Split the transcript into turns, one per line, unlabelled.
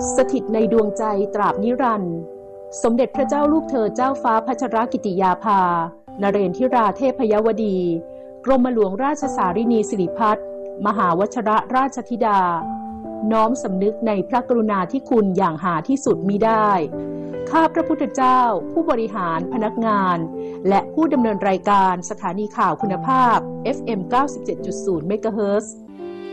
สถิตในดวงใจตราบนิรันดร์สมเด็จพระเจ้าลูกเธอเจ้าฟ้าพัชรกิติยาภานเรนทิราเทพยวดีกรมหลวงราชสารินีสิริพัฒน์มหาวชรราชธิดาน้อมสำนึกในพระกรุณาธิคุณอย่างหาที่สุดมิได้ข้าพระพุทธเจ้าผู้บริหารพนักงานและผู้ดำเนินรายการสถานีข่าวคุณภาพ FM 97.0 เมกะเฮิรตซ์